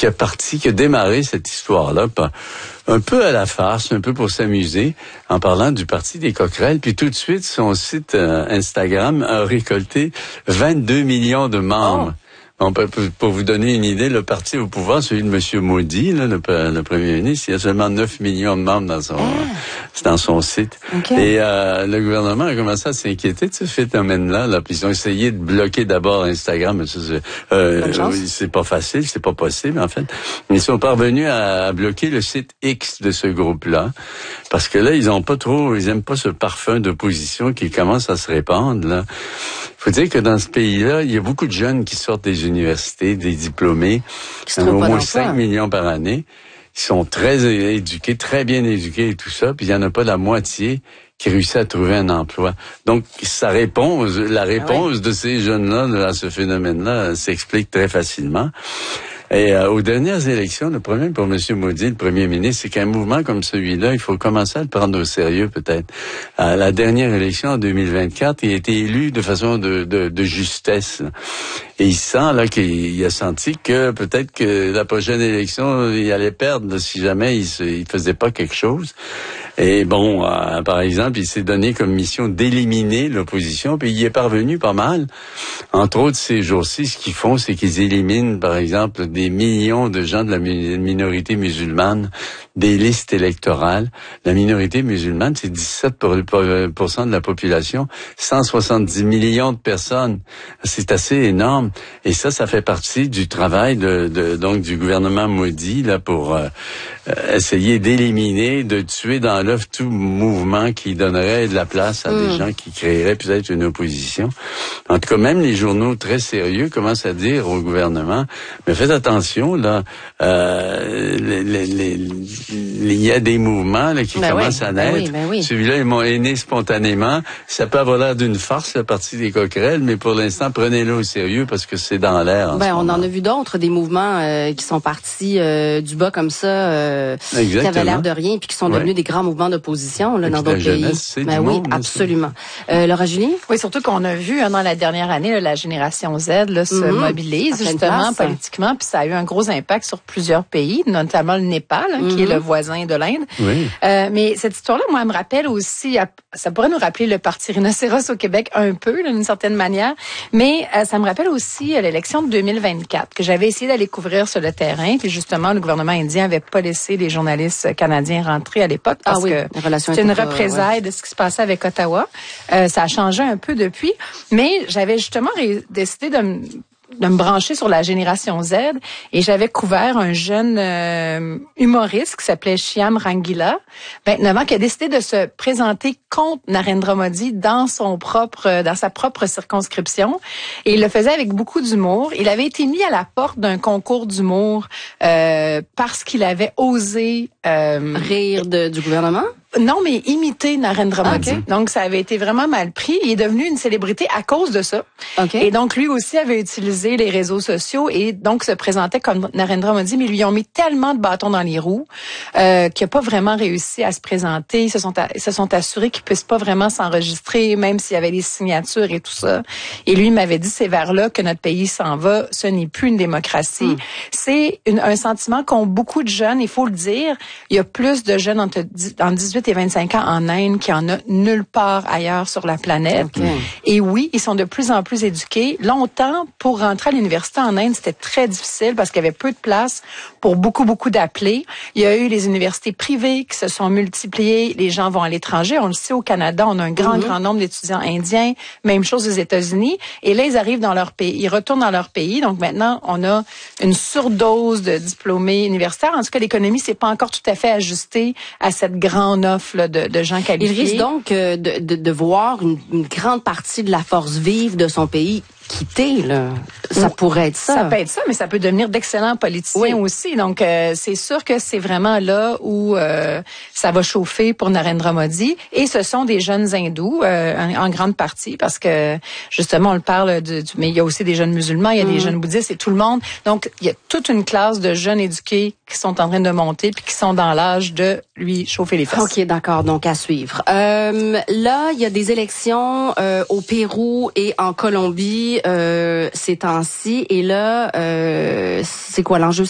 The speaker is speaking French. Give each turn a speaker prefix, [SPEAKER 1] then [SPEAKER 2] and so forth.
[SPEAKER 1] qui a démarré cette histoire-là, un peu à la farce, un peu pour s'amuser, en parlant du Parti des coquerelles. Puis tout de suite, son site Instagram a récolté 22 millions de membres. Pour vous donner une idée, le parti au pouvoir, celui de M. Modi, là, le premier ministre, il y a seulement 9 millions de membres dans son site. Okay. Et le gouvernement a commencé à s'inquiéter de ce phénomène-là. Là, puis ils ont essayé de bloquer d'abord Instagram. Mais c'est pas facile, c'est pas possible en fait. Mais ils sont parvenus à bloquer le site X de ce groupe-là. Parce que là, ils aiment pas ce parfum d'opposition qui commence à se répandre, là. Faut dire que dans ce pays-là, il y a beaucoup de jeunes qui sortent des universités, des diplômés, au moins 5 millions par année. Ils sont très éduqués, très bien éduqués et tout ça, puis il y en a pas la moitié qui réussit à trouver un emploi. Donc, la réponse de ces jeunes-là à ce phénomène-là s'explique très facilement. Et aux dernières élections, le problème pour M. Modi, le premier ministre, c'est qu'un mouvement comme celui-là, il faut commencer à le prendre au sérieux peut-être. À la dernière élection en 2024, il a été élu de façon de justesse. Et il sent là qu'il a senti que peut-être que la prochaine élection, il allait perdre si jamais il faisait pas quelque chose. Et bon, par exemple, il s'est donné comme mission d'éliminer l'opposition, puis il y est parvenu pas mal. Entre autres, ces jours-ci, ce qu'ils font, c'est qu'ils éliminent, par exemple, des millions de gens de la minorité musulmane des listes électorales. La minorité musulmane, c'est 17% de la population, 170 millions de personnes. C'est assez énorme. Et ça fait partie du travail donc du gouvernement Modi là pour essayer d'éliminer, de tuer dans l'œuf tout mouvement qui donnerait de la place à des gens qui créeraient peut-être une opposition. En tout cas, même les journaux très sérieux commencent à dire au gouvernement, mais faites attention là, il y a des mouvements là, qui commencent à naître. Celui-là est né spontanément. Ça peut avoir l'air d'une farce, le Parti des coquerelles, mais pour l'instant, prenez-le au sérieux parce que c'est dans l'air.
[SPEAKER 2] On en a vu d'autres, des mouvements qui sont partis du bas comme ça, qui avaient l'air de rien, puis qui sont devenus des grands mouvements d'opposition là, dans d'autres pays. Oui, absolument. Laura Julie?
[SPEAKER 3] Oui, surtout qu'on a vu dans la dernière année, là, la génération Z là, se mobilise justement politiquement, puis ça a eu un gros impact sur plusieurs pays, notamment le Népal, qui est le voisin de l'Inde.
[SPEAKER 1] Oui.
[SPEAKER 3] Mais cette histoire-là, moi, elle me rappelle aussi, ça pourrait nous rappeler le Parti rhinocéros au Québec un peu, d'une certaine manière, mais ça me rappelle aussi l'élection de 2024, que j'avais essayé d'aller couvrir sur le terrain, puis justement, le gouvernement indien avait pas laissé les journalistes canadiens rentrer à l'époque, parce que c'était une représaille de ce qui se passait avec Ottawa. Ça a changé un peu depuis, mais j'avais justement décidé de me brancher sur la génération Z et j'avais couvert un jeune humoriste qui s'appelait Shyam Rangila, 29 ans, qui a décidé de se présenter contre Narendra Modi dans sa propre circonscription, et il le faisait avec beaucoup d'humour. Il avait été mis à la porte d'un concours d'humour parce qu'il avait osé
[SPEAKER 2] rire du gouvernement.
[SPEAKER 3] Non, mais imiter Narendra Modi. Donc, ça avait été vraiment mal pris. Il est devenu une célébrité à cause de ça. Et donc, lui aussi avait utilisé les réseaux sociaux et donc se présentait comme Narendra Modi, mais ils lui ont mis tellement de bâtons dans les roues qu'il n'a pas vraiment réussi à se présenter. Ils se sont assurés qu'il puisse pas vraiment s'enregistrer, même s'il y avait les signatures et tout ça. Et lui m'avait dit, c'est vers là que notre pays s'en va. Ce n'est plus une démocratie. C'est un sentiment qu'ont beaucoup de jeunes, il faut le dire. Il y a plus de jeunes entre 18 et 25 ans en Inde qu'il y en a nulle part ailleurs sur la planète. Et oui, ils sont de plus en plus éduqués. Longtemps, pour rentrer à l'université en Inde, c'était très difficile parce qu'il y avait peu de place pour beaucoup d'appelés. Il y a eu les universités privées qui se sont multipliées. Les gens vont à l'étranger. On le sait, au Canada, on a un grand nombre d'étudiants indiens. Même chose aux États-Unis. Et là, ils arrivent dans leur pays. Ils retournent dans leur pays. Donc maintenant, on a une surdose de diplômés universitaires. En tout cas, l'économie s'est pas encore tout à fait ajustée à cette grande offre là, de gens qualifiés.
[SPEAKER 2] Il risque donc de voir une grande partie de la force vive de son pays quitter, là. Ça pourrait être ça.
[SPEAKER 3] Ça peut être ça, mais ça peut devenir d'excellents politiciens aussi. Donc, c'est sûr que c'est vraiment là où ça va chauffer pour Narendra Modi. Et ce sont des jeunes hindous, en grande partie, parce que, justement, on le parle mais il y a aussi des jeunes musulmans, il y a des jeunes bouddhistes et tout le monde. Donc, il y a toute une classe de jeunes éduqués qui sont en train de monter puis qui sont dans l'âge de lui chauffer les fesses.
[SPEAKER 2] OK, d'accord. Donc, à suivre. Là, il y a des élections au Pérou et en Colombie ces temps-ci. Et là, c'est quoi l'enjeu?